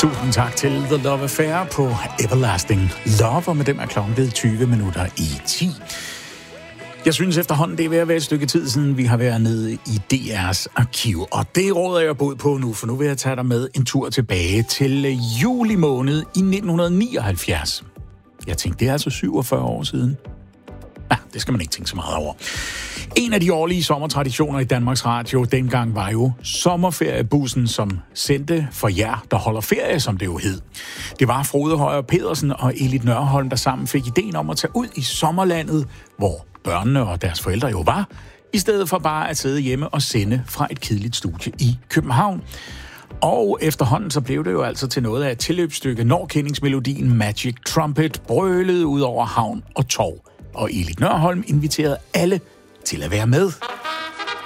Tusind tak til The Love Affair på Everlasting Love, og med dem er klokken ved 20 minutter i 10. Jeg synes efterhånden, det er ved at være et stykke tid siden, vi har været nede i DR's arkiv. Og det råder jeg bod på nu, for nu vil jeg tage dig med en tur tilbage til juli måned i 1979. Jeg tænkte, det er altså 47 år siden. Ja, det skal man ikke tænke så meget over. En af de årlige sommertraditioner i Danmarks Radio dengang var jo sommerferiebussen, som sendte for jer, der holder ferie, som det jo hed. Det var Frode Højer Pedersen og Elit Nørholm, der sammen fik ideen om at tage ud i sommerlandet, hvor børnene og deres forældre jo var, i stedet for bare at sidde hjemme og sende fra et kedeligt studie i København. Og efterhånden så blev det jo altså til noget af et tilløbsstykke, når kendingsmelodien Magic Trumpet brølede ud over havn og torv. Og Elit Nørholm inviterede alle til at være med.